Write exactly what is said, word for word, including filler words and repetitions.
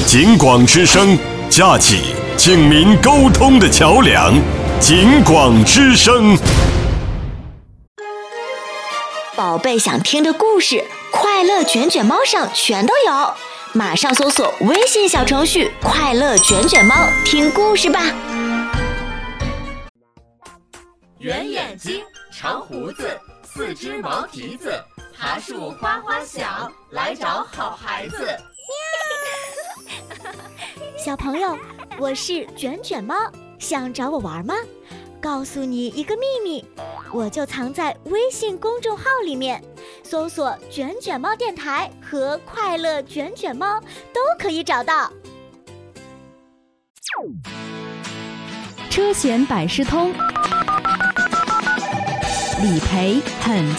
警广之声，架起警民沟通的桥梁。警广之声， 宝贝想听的故事，快乐卷卷猫上全都有，马上搜索微信小程序“快乐卷卷猫”，听故事吧。 圆眼睛，长胡子，四只毛蹄子，爬树哗哗响，来找好孩子。 小朋友，我是卷卷猫，想找我玩吗？告诉你一个秘密，我就藏在微信公众号里面，搜索卷卷猫电台和快乐卷卷猫都可以找到。 车险百事通，理赔很